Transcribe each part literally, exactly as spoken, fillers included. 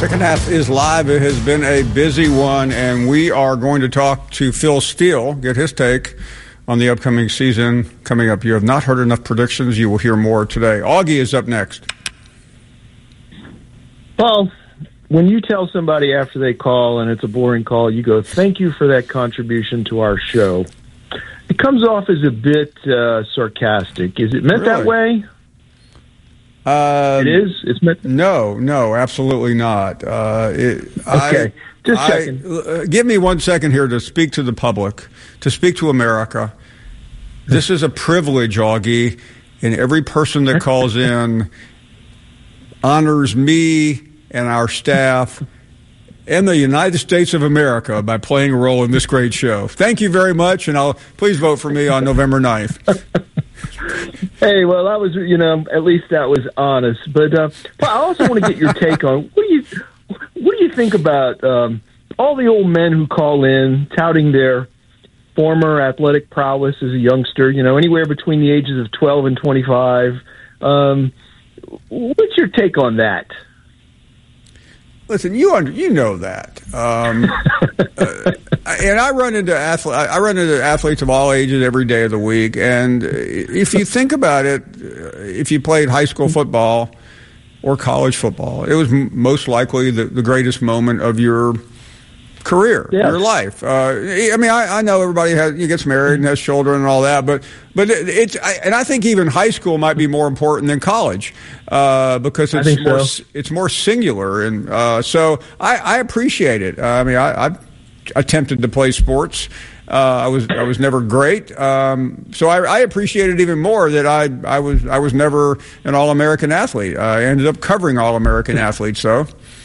Second half is live. It has been a busy one, and we are going to talk to Phil Steele, get his take on the upcoming season coming up. You have not heard enough predictions. You will hear more today. Augie is up next. Paul, when you tell somebody after they call and it's a boring call, you go, thank you for that contribution to our show. It comes off as a bit uh, sarcastic. Is it meant Really? that way? Uh, it is? It's meant. No, no, absolutely not. Uh, it, Okay, I, just I- checking. uh, give me one second here to speak to the public, to speak to America. This is a privilege, Augie, and every person that calls in honors me and our staff and the United States of America by playing a role in this great show. Thank you very much, and I'll please vote for me on November ninth. Hey, well, that was, you know, at least that was honest. But uh, I also want to get your take on what do you what do you think about um, all the old men who call in touting their former athletic prowess as a youngster? You know, anywhere between the ages of twelve and twenty-five. Um, what's your take on that? Listen, you under, you know that, um, uh, and I run into athlete, I run into athletes of all ages every day of the week. And if you think about it, if you played high school football or college football, it was m- most likely the, the greatest moment of your career, Yes. your life. Uh, I mean, I, I know everybody has, he gets married and has children and all that, but but it, it's I, and I think even high school might be more important than college uh, because I it's think more so. it's more singular, and uh, so I, I appreciate it. Uh, I mean, I, I've attempted to play sports. Uh, I was I was never great, um, so I, I appreciate it even more that I I was I was never an All-American athlete. I ended up covering All-American athletes, though.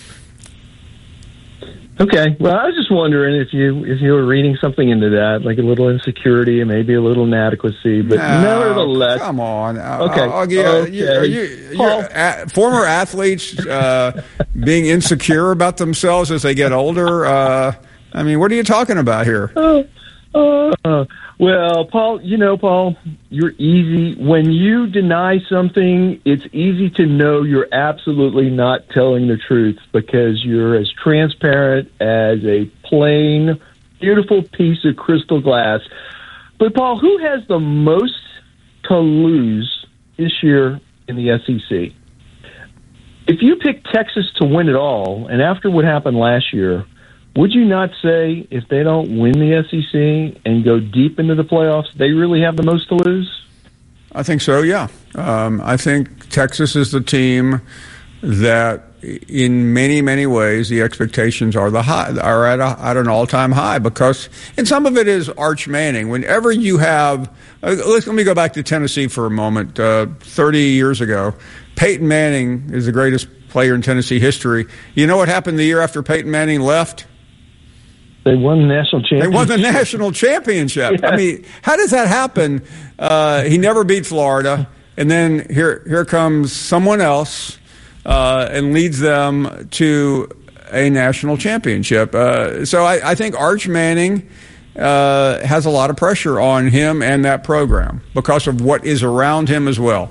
Okay. Well, I was just wondering if you if you were reading something into that, like a little insecurity and maybe a little inadequacy. But No, nevertheless, come on. Uh, Okay. Augie, uh, Okay. you- are you, you're Paul. a, former athletes uh, being insecure about themselves as they get older. Uh, I mean, what are you talking about here? Uh, well, Paul, you know, Paul, you're easy. When you deny something, it's easy to know you're absolutely not telling the truth because you're as transparent as a plain, beautiful piece of crystal glass. But, Paul, who has the most to lose this year in the S E C? If you pick Texas to win it all, and after what happened last year, would you not say if they don't win the S E C and go deep into the playoffs, they really have the most to lose? I think so, yeah. Um, I think Texas is the team that, in many, many ways, the expectations are the high are at, a, at an all-time high because, and some of it is Arch Manning. Whenever you have, uh, let's, let me go back to Tennessee for a moment. Uh, thirty years ago, Peyton Manning is the greatest player in Tennessee history. You know what happened the year after Peyton Manning left? They won the national championship. They won the national championship. Yeah. I mean, how does that happen? Uh, he never beat Florida, and then here here comes someone else uh, and leads them to a national championship. Uh, so I, I think Arch Manning uh, has a lot of pressure on him and that program because of what is around him as well.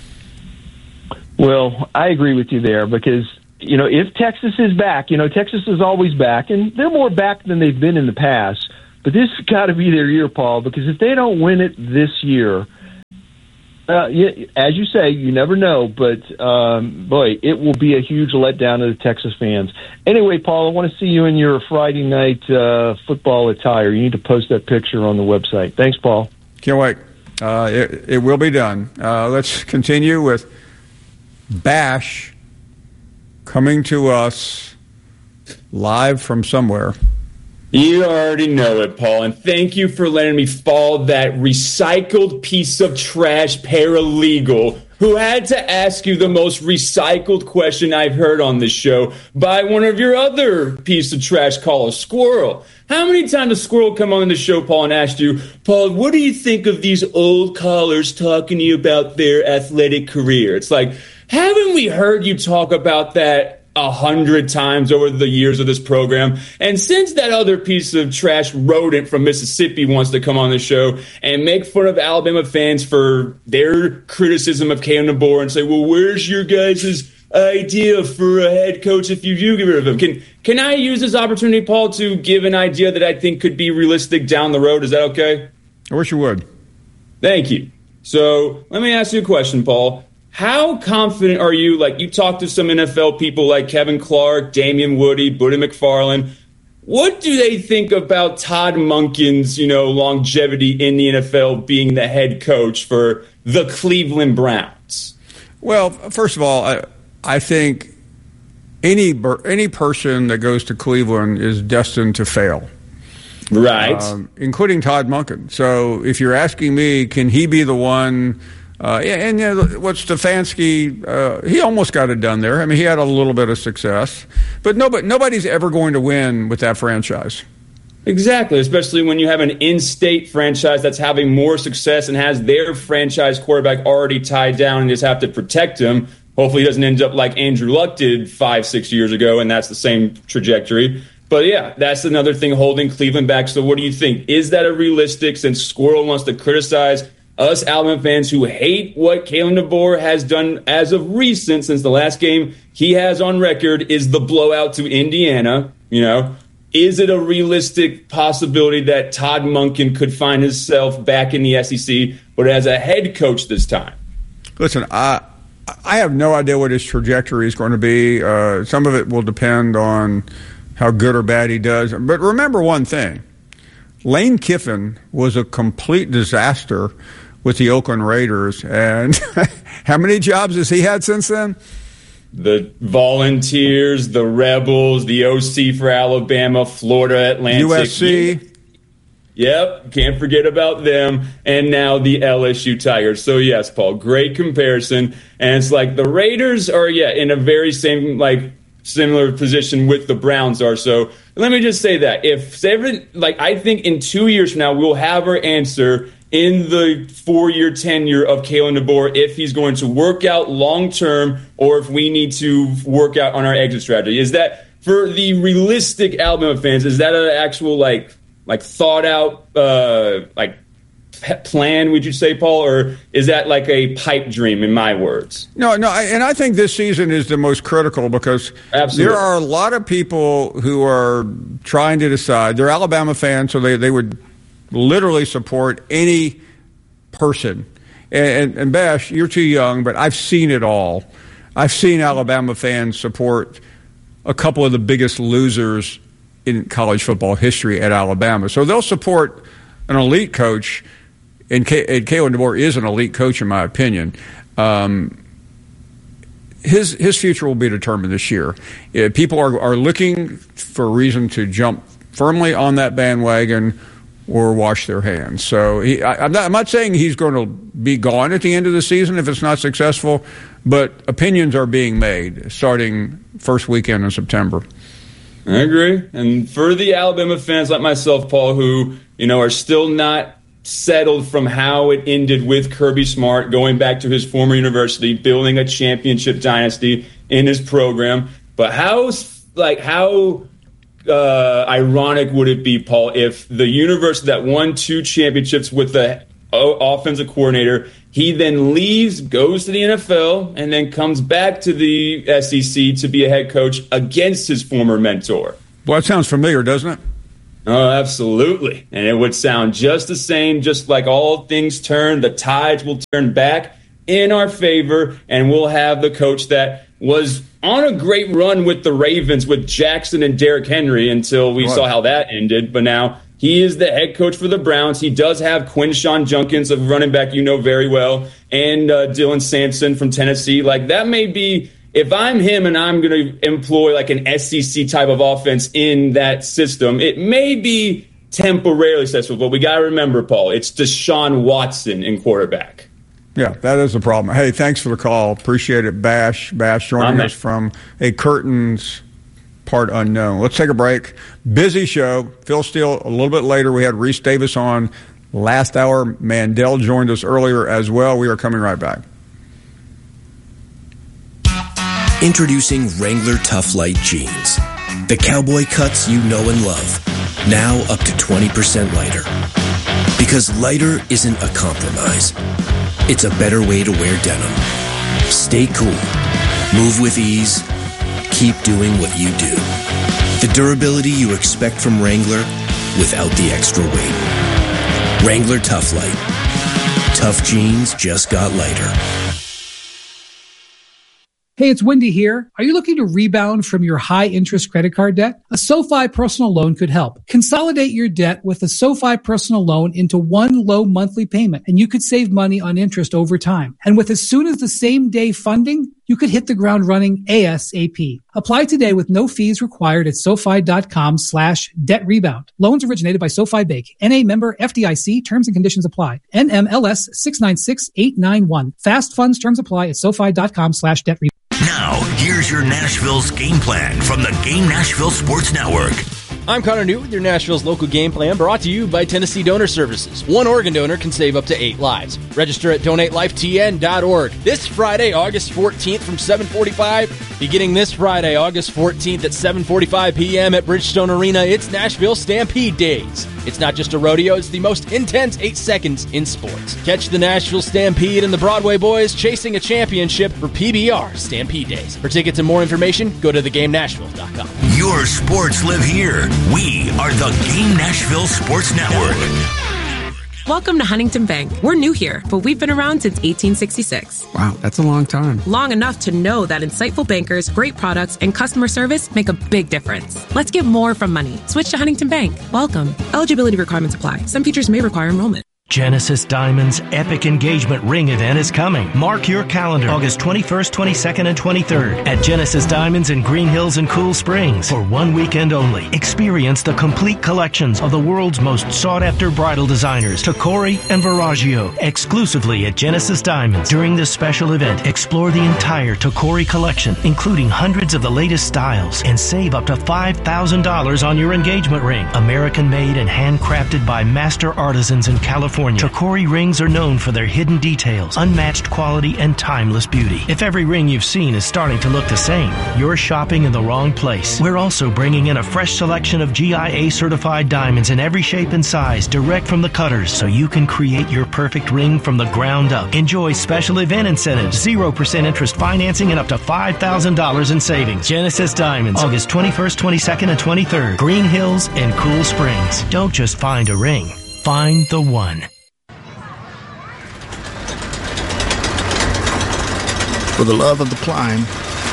Well, I agree with you there because, you know, if Texas is back, you know, Texas is always back, and they're more back than they've been in the past. But this has got to be their year, Paul, because if they don't win it this year, uh, yeah, as you say, you never know. But, um, boy, it will be a huge letdown to the Texas fans. Anyway, Paul, I want to see you in your Friday night uh, football attire. You need to post that picture on the website. Thanks, Paul. Can't wait. Uh, it, it will be done. Uh, let's continue with Bash coming to us live from somewhere. You already know it, Paul, and thank you for letting me follow that recycled piece of trash paralegal who had to ask you the most recycled question I've heard on this show by one of your other piece of trash callers, Squirrel. How many times does Squirrel come on the show, Paul, and ask you, Paul, what do you think of these old callers talking to you about their athletic career? It's like, haven't we heard you talk about that a hundred times over the years of this program? And since that other piece of trash rodent from Mississippi wants to come on the show and make fun of Alabama fans for their criticism of Kalen DeBoer and say, well, where's your guys' idea for a head coach if you do get rid of him. Can can I use this opportunity, Paul, to give an idea that I think could be realistic down the road? Is that okay? I wish you would. Thank you. So let me ask you a question, Paul. How confident are you, like you talked to some N F L people like Kevin Clark, Damian Woody, Buddy McFarland. What do they think about Todd Monken's, you know, longevity in the N F L being the head coach for the Cleveland Browns? Well, first of all, I, I think any any person that goes to Cleveland is destined to fail. Right. Um, including Todd Monken. So if you're asking me, can he be the one? Uh, and you know, what Stefanski, uh, he almost got it done there. I mean, he had a little bit of success. But nobody, nobody's ever going to win with that franchise. Exactly, especially when you have an in-state franchise that's having more success and has their franchise quarterback already tied down and just have to protect him. Hopefully he doesn't end up like Andrew Luck did five, six years ago, and that's the same trajectory. But yeah, that's another thing holding Cleveland back. So what do you think? Is that a realistic, since Squirrel wants to criticize us Alabama fans who hate what Kalen DeBoer has done as of recent, since the last game he has on record is the blowout to Indiana, you know, is it a realistic possibility that Todd Monken could find himself back in the S E C, but as a head coach this time? Listen, I I have no idea what his trajectory is going to be. Uh, some of it will depend on how good or bad he does. But remember one thing. Lane Kiffin was a complete disaster with the Oakland Raiders. And how many jobs has he had since then? The Volunteers, the Rebels, the O C for Alabama, Florida Atlantic. U S C. Yep, can't forget about them. And now the L S U Tigers. So, yes, Paul, great comparison. And it's like the Raiders are, yeah, in a very same, like, similar position with the Browns are. So let me just say that. If, say, like, I think in two years from now, we'll have our answer in the four-year tenure of Kalen DeBoer if he's going to work out long-term or if we need to work out on our exit strategy. Is that, for the realistic Alabama fans, is that an actual, like, like thought-out, uh, like, plan, would you say, Paul? Or is that like a pipe dream, in my words? No, no, and I think this season is the most critical because Absolutely. There are a lot of people who are trying to decide. They're Alabama fans, so they, they would literally support any person. And, and, and Bash, you're too young, but I've seen it all. I've seen Alabama fans support a couple of the biggest losers in college football history at Alabama. So they'll support an elite coach, and, K- and Kalen DeBoer is an elite coach in my opinion. Um, his his future will be determined this year. If people are, are looking for a reason to jump firmly on that bandwagon or wash their hands. So he, I, I'm, not, I'm not saying he's going to be gone at the end of the season if it's not successful, but opinions are being made starting first weekend in September. I agree. And for the Alabama fans like myself, Paul, who, you know, are still not settled from how it ended with Kirby Smart, going back to his former university, building a championship dynasty in his program. But how, like, how uh, ironic would it be, Paul, if the university that won two championships with the offensive coordinator, he then leaves, goes to the N F L, and then comes back to the S E C to be a head coach against his former mentor? Well, that sounds familiar, doesn't it? Oh, absolutely. And it would sound just the same, just like all things turn, the tides will turn back in our favor, and we'll have the coach that was on a great run with the Ravens with Jackson and Derrick Henry until we what? saw how that ended. But now he is the head coach for the Browns. He does have Quinshawn Junkins, a running back you know very well, and uh, Dylan Sampson from Tennessee. Like, that may be, if I'm him and I'm going to employ like an S E C type of offense in that system, it may be temporarily successful. But we got to remember, Paul, it's Deshaun Watson in quarterback. Yeah, that is the problem. Hey, thanks for the call. Appreciate it, Bash. Bash joining us from a curtains part unknown. Let's take a break. Busy show. Phil Steele a little bit later. We had Reese Davis on last hour. Mandel joined us earlier as well. We are coming right back. Introducing Wrangler Tough Light Jeans. The cowboy cuts you know and love. Now up to twenty percent lighter. Because lighter isn't a compromise. It's a better way to wear denim. Stay cool. Move with ease. Keep doing what you do. The durability you expect from Wrangler without the extra weight. Wrangler Tough Light. Tough jeans just got lighter. Hey, it's Wendy here. Are you looking to rebound from your high-interest credit card debt? A SoFi personal loan could help. Consolidate your debt with a SoFi personal loan into one low monthly payment, and you could save money on interest over time. And with as soon as the same day funding, you could hit the ground running ASAP. Apply today with no fees required at SoFi.com slash debt rebound. Loans originated by SoFi Bank. N A member F D I C. Terms and conditions apply. N M L S six nine six eight nine one. Fast funds terms apply at SoFi.com slash debt rebound. Now, here's your Nashville's game plan from the Game Nashville Sports Network. I'm Connor New with your Nashville's local game plan, brought to you by Tennessee Donor Services. One organ donor can save up to eight lives. Register at donate life T N dot org. This Friday, August fourteenth from seven forty-five. Beginning this Friday, August fourteenth at seven forty-five p.m. at Bridgestone Arena, it's Nashville Stampede Days. It's not just a rodeo, it's the most intense eight seconds in sports. Catch the Nashville Stampede and the Broadway Boys chasing a championship for P B R Stampede Days. For tickets and more information, go to the game nashville dot com. Your sports live here. We are the Game Nashville Sports Network. Welcome to Huntington Bank. We're new here, but we've been around since eighteen sixty-six. Wow, that's a long time. Long enough to know that insightful bankers, great products, and customer service make a big difference. Let's get more from money. Switch to Huntington Bank. Welcome. Eligibility requirements apply. Some features may require enrollment. Genesis Diamonds' epic engagement ring event is coming. Mark your calendar, August twenty-first, twenty-second, and twenty-third at Genesis Diamonds in Green Hills and Cool Springs. For one weekend only, experience the complete collections of the world's most sought-after bridal designers, Tacori and Verragio, exclusively at Genesis Diamonds. During this special event, explore the entire Tacori collection, including hundreds of the latest styles, and save up to five thousand dollars on your engagement ring. American-made and handcrafted by master artisans in California. Tacori rings are known for their hidden details, unmatched quality, and timeless beauty. If every ring you've seen is starting to look the same, you're shopping in the wrong place. We're also bringing in a fresh selection of G I A-certified diamonds in every shape and size, direct from the cutters, so you can create your perfect ring from the ground up. Enjoy special event incentives, zero percent interest financing, and up to five thousand dollars in savings. Genesis Diamonds, August twenty-first, twenty-second, and twenty-third. Green Hills and Cool Springs. Don't just find a ring. Find the one. For the love of the climb.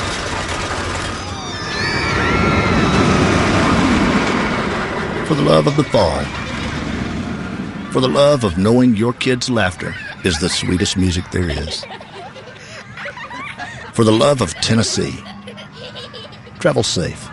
For the love of the fall. For the love of knowing your kids' laughter is the sweetest music there is. For the love of Tennessee. Travel safe.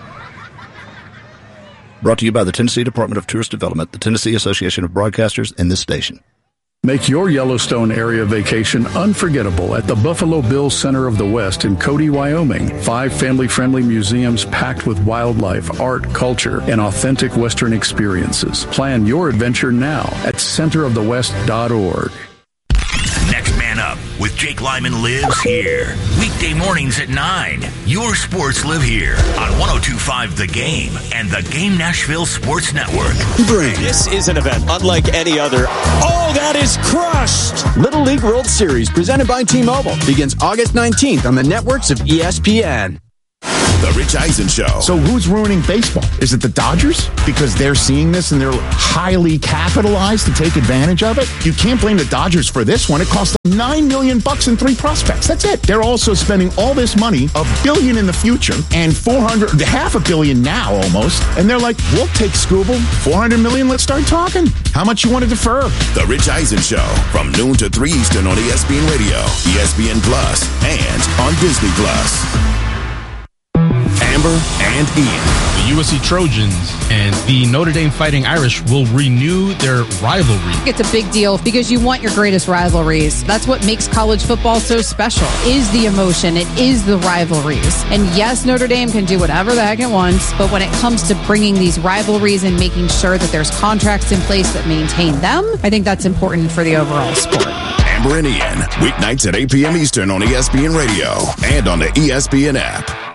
Brought to you by the Tennessee Department of Tourist Development, the Tennessee Association of Broadcasters, and this station. Make your Yellowstone area vacation unforgettable at the Buffalo Bills Center of the West in Cody, Wyoming. Five family-friendly museums packed with wildlife, art, culture, and authentic Western experiences. Plan your adventure now at center of the west dot org. Next Man Up with Jake Lyman lives here. Weekday mornings at nine. Your sports live here on one oh two point five The Game and the Game Nashville Sports Network. Bring. This is an event unlike any other. Oh, that is crushed! Little League World Series presented by T-Mobile begins August nineteenth on the networks of E S P N. The Rich Eisen Show. So who's ruining baseball? Is it the Dodgers? Because they're seeing this and they're highly capitalized to take advantage of it? You can't blame the Dodgers for this one. It cost them nine million bucks in three prospects. That's it. They're also spending all this money, a billion in the future, and four hundred, half a billion now almost. And they're like, we'll take Scooble, four hundred million, let's start talking. How much you want to defer? The Rich Eisen Show from noon to three Eastern on E S P N Radio, E S P N Plus, and on Disney Plus. Amber and Ian. The U S C Trojans and the Notre Dame Fighting Irish will renew their rivalry. It's a big deal because you want your greatest rivalries. That's what makes college football so special, is the emotion. It is the rivalries. And yes, Notre Dame can do whatever the heck it wants, but when it comes to bringing these rivalries and making sure that there's contracts in place that maintain them, I think that's important for the overall sport. Amber and Ian, weeknights at eight p.m. Eastern on E S P N Radio and on the E S P N app.